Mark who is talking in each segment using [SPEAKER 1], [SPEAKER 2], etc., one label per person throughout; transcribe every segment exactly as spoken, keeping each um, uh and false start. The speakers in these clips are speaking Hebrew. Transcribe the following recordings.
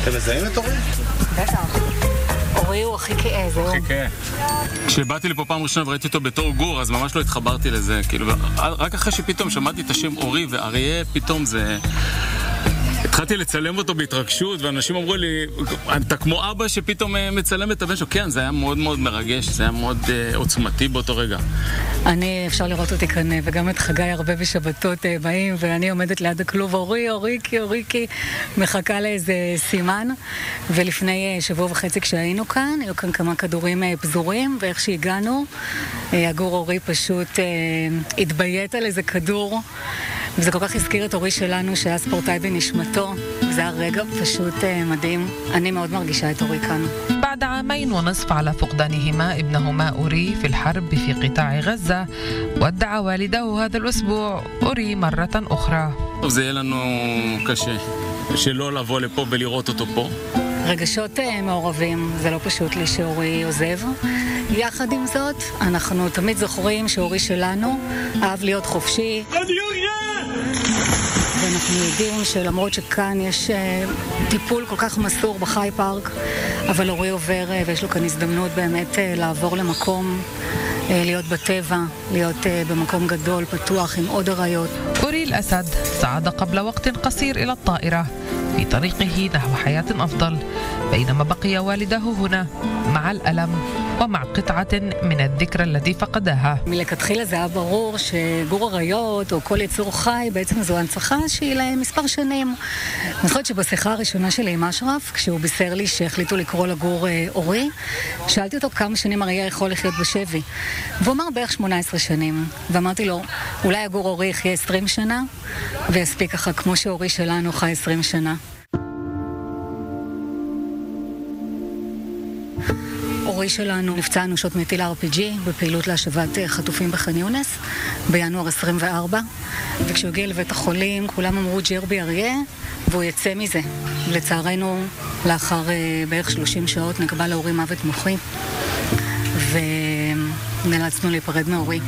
[SPEAKER 1] אתם מזהים את אורי?
[SPEAKER 2] בטח. אורי הוא הכי כאה, זהו.
[SPEAKER 3] הכי כאה. כשבאתי לפה פעם ראשונה וראיתי אותו בתור גור, אז ממש לא התחברתי לזה. כאילו, רק אחרי שפתאום שמעתי את השם אורי ואריה, פתאום זה... התחלתי לצלם אותו בהתרגשות, ואנשים אמרו לי, אתה כמו אבא שפתאום מצלם את הבן שלו. כן, זה היה מאוד מאוד מרגש, זה היה מאוד uh, עוצמתי באותו רגע.
[SPEAKER 2] אני, אפשר לראות אותי כאן, וגם את חגי הרבה בשבתות uh, באים, ואני עומדת ליד הכלוב, אורי, אוריקי, אוריקי, מחכה לאיזה סימן. ולפני uh, שבוע וחצי כשהיינו כאן, היו כאן כמה כדורים uh, פזורים, ואיך שהגענו, uh, הגור אורי פשוט uh, התביית על איזה כדור, וזה כל כך הזכיר את אורי שלנו שהיה ספורטאי בנשמתו. זה היה רגע פשוט מדהים. אני מאוד מרגישה את אורי כאן.
[SPEAKER 4] بعد عامين ونصف على فقدانهما ابنهما أوري في الحرب في قطاع غزة ودع والده هذا الأسبوع أوري مرة أخرى.
[SPEAKER 3] זה יהיה לנו קשה שלא לבוא לפה ולראות אותו פה.
[SPEAKER 2] רגשות מעורבים, זה לא פשוט לי שאורי עוזב. יחד עם זאת, אנחנו תמיד זוכרים שאורי שלנו אהב להיות חופשי. ואנחנו יודעים שלמרות שכאן יש uh, טיפול כל כך מסור בחי פארק, אבל אורי עובר uh, ויש לו כאן הזדמנות באמת uh, לעבור למקום, uh, להיות בטבע, להיות uh, במקום גדול, פתוח, עם עוד אריות.
[SPEAKER 4] أوري الأسد صعد قبل وقت قصير إلى الطائرة في طريقه نحو حياة أفضل بينما بقي والده هنا مع الألم ومع قطعة من الذكرى التي فقدها.
[SPEAKER 2] מלכתחילה זה היה ברור שגור אריות או כל יצור חי בעצם זו הנצחה שהיא להם מספר שנים. אני חושבת שבשיחה הראשונה שלי עם אשרף, כשהוא בישר לי שהחליטו לקרוא לגור אורי, שאלתי אותו כמה שנים אריה יכול לחיות בשבי. והוא אמר בערך שמונה עשרה שנים. ואמרתי לו, אולי הגור אורי יחיה עשרים שנה, ויספיק ככה כמו שאורי שלנו חי עשרים שנה. אורי שלנו נפצע אנושות מטיל אר פי ג'י בפעילות להשבת חטופים בח'אן יונס בינואר עשרים וארבע, וכשהוא הגיע לבית החולים כולם אמרו ג'רבי אריה והוא יצא מזה. לצערנו לאחר בערך שלושים שעות נקבע לאורי מוות מוחי ונאלצנו להיפרד מאורי.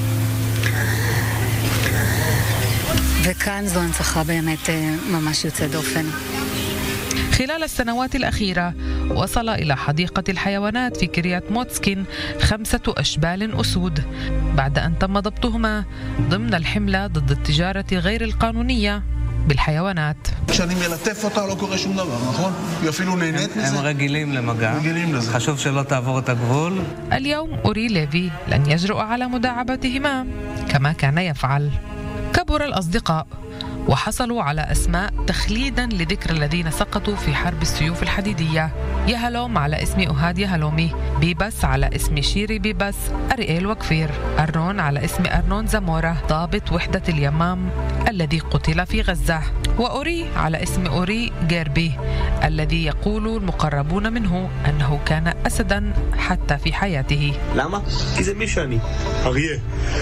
[SPEAKER 2] וכאן זו הנצחה באמת ממש יוצא דופן.
[SPEAKER 4] خلال السنوات الأخيرة وصل إلى حديقة الحيوانات في كريات موتسكين خمسة أشبال أسود بعد أن تم ضبطهما ضمن الحملة ضد التجارة غير القانونية بالحيوانات.
[SPEAKER 1] כשאני מלטף אותה לא קורה שום דבר, נכון? היא אפילו נהנית מזה.
[SPEAKER 5] הם רגילים למגע.
[SPEAKER 1] רגילים לזה.
[SPEAKER 5] חשוב שלא תעבור את הגבול.
[SPEAKER 4] اليوم أوري ليفي لن يجرؤ على مداعبتهما كما كان يفعل. كبر الأصدقاء وحصلوا على أسماء تخليداً لذكر الذين سقطوا في حرب السيوف الحديدية. يهلوم على اسم أهاد يهلومي، بيبس على اسم شيري بيبس، أريئيل وكفير، أرنون على اسم أرنون زمورة ضابط وحدة اليمام الذي قتل في غزة، وأوري على اسم أوري جيربي الذي يقول المقربون منه أنه كان أسداً حتى في حياته.
[SPEAKER 1] لما؟ إذا مشاني أريه.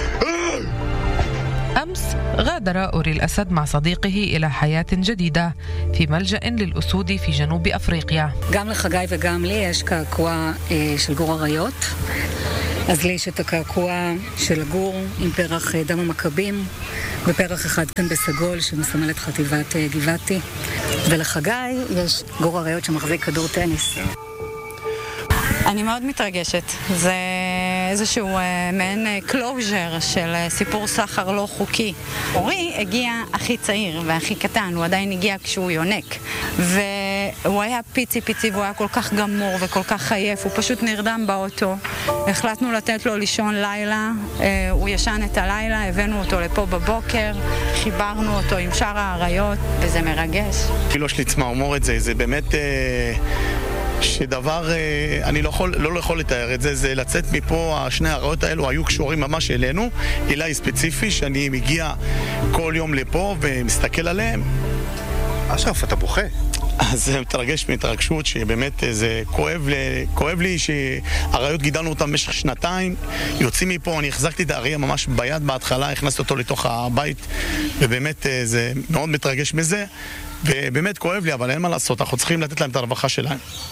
[SPEAKER 4] أمس غادر أوري الأسد مع صديقه إلى حياة جديدة في ملجأ للأسود في جنوب أفريقيا.
[SPEAKER 2] גם לחגי וגם לי יש קעקוע אה, של גור אריות. אז לי יש את הקעקוע של הגור עם פרח דם המכבים, ופרח אחד כאן בסגול שמסמל את חטיבת אה, גבעתי. ולחגי יש גור אריות שמחזיק כדור טניס.
[SPEAKER 6] אני מאוד מתרגשת. זה איזשהו אה, מעין קלוז'ר של אה, סיפור סחר לא חוקי. אורי הגיע הכי צעיר והכי קטן, הוא עדיין הגיע כשהוא יונק. והוא היה פיצי פיצי והוא היה כל כך גמור וכל כך עייף, הוא פשוט נרדם באוטו. החלטנו לתת לו לישון לילה, אה, הוא ישן את הלילה, הבאנו אותו לפה בבוקר, חיברנו אותו עם שאר האריות, וזה מרגש.
[SPEAKER 1] כאילו יש לי צמרמורת את זה, זה באמת... אה... שדבר, אני לא יכול, לא יכול לתאר את זה, זה לצאת מפה, השני האריות האלו היו קשורים ממש אלינו, אליי ספציפי, שאני מגיע כל יום לפה ומסתכל עליהם. אשרף, אתה בוכה? אז זה מתרגש מהתרגשות שבאמת זה כואב, כואב לי שהאריות גידלנו אותם במשך שנתיים, יוצאים מפה, אני החזקתי את האריה ממש ביד בהתחלה, הכנסתי אותו לתוך הבית, ובאמת זה מאוד מתרגש מזה, ובאמת כואב לי, אבל אין מה לעשות, אנחנו צריכים לתת להם את הרווחה שלהם.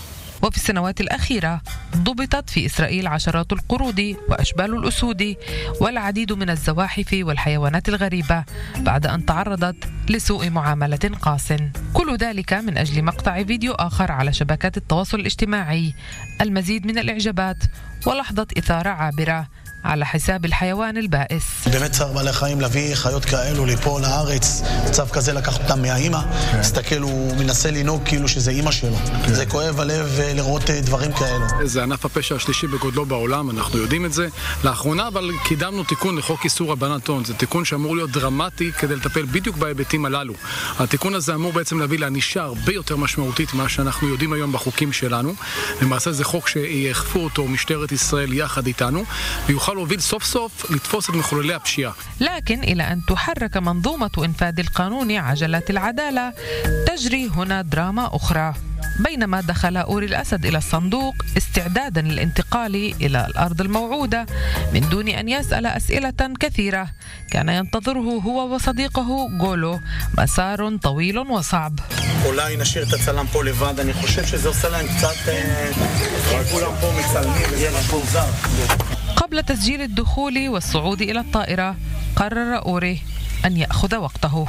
[SPEAKER 4] وفي السنوات الأخيرة ضبطت في إسرائيل عشرات القرود وأشبال الأسود والعديد من الزواحف والحيوانات الغريبة بعد أن تعرضت لسوء معاملة قاس. كل ذلك من أجل مقطع فيديو آخر على شبكات التواصل الاجتماعي، المزيد من الإعجابات ولحظة إثارة عابرة على حساب الحيوان البائس.
[SPEAKER 1] באמת צער בעלי חיים להביא חיות כאלו לפה לארץ, מצב כזה לקח אותם מהאימא, מסתכל הוא מנסה לנהוג כאילו שזה אימא שלו. זה כואב הלב לראות דברים כאלו.
[SPEAKER 7] זה ענף הפשע השלישי בגודלו בעולם, אנחנו יודעים את זה. לאחרונה אבל קידמנו תיקון לחוק איסור הלבנת הון. זה תיקון שאמור להיות דרמטי כדי לטפל בדיוק בהיבטים הללו. התיקון הזה אמור בעצם להביא לענישה הרבה יותר משמעותית ממה שאנחנו יודעים היום בחוקים שלנו. למעשה זה חוק שיאכפו אותו משטרת ישראל יחד איתנו, ויוכל להוביל סוף סוף לתפוס את מחוללי הפשיעה.
[SPEAKER 4] لكن إلى أن تحرك منظومة إنفاذ القانون عجلات العدالة تجري هنا دراما أخرى. بينما دخل أوري الأسد إلى الصندوق استعدادا للانتقال إلى الأرض الموعودة من دون أن يسأل أسئلة كثيرة، كان ينتظره هو وصديقه غولو مسار طويل وصعب.
[SPEAKER 1] אולי נשאיר את הצלם פה לבד, אני חושב שזה עושה להם קצת כולם פה מצלמים וזה משהו זר.
[SPEAKER 4] قبل تسجيل الدخول والصعود إلى الطائرة قرر أوري أن يأخذ وقته.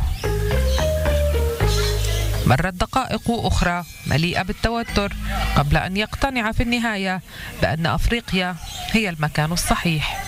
[SPEAKER 4] مرت دقائق أخرى مليئة بالتوتر قبل أن يقتنع في النهاية بأن أفريقيا هي المكان الصحيح.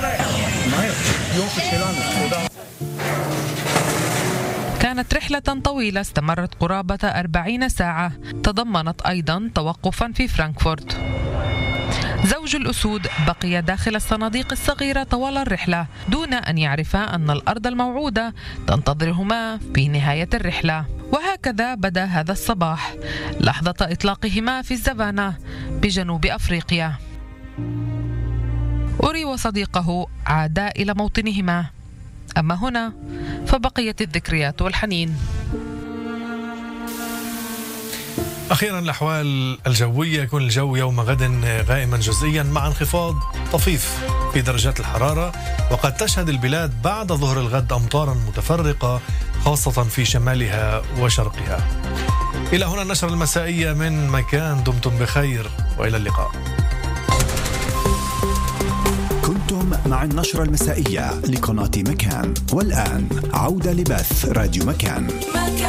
[SPEAKER 4] كانت رحلة طويلة استمرت قرابة أربعين ساعة، تضمنت أيضا توقفا في فرانكفورت. زوج الأسود بقي داخل الصناديق الصغيرة طوال الرحلة دون أن يعرفا أن الأرض الموعودة تنتظرهما في نهاية الرحلة. وهكذا بدأ هذا الصباح، لحظة إطلاقهما في السافانا بجنوب أفريقيا. أوري وصديقه عادا إلى موطنهما، أما هنا فبقيت الذكريات والحنين.
[SPEAKER 8] أخيرا الأحوال الجوية، يكون الجو يوم غد غائما جزئيا مع انخفاض طفيف في درجات الحرارة، وقد تشهد البلاد بعد ظهر الغد أمطارا متفرقة خاصة في شمالها وشرقها. إلى هنا النشرة المسائية من مكان، دمتم بخير وإلى اللقاء.
[SPEAKER 9] كنتم مع النشرة المسائية لقناة مكان، والآن عودة لبث راديو مكان.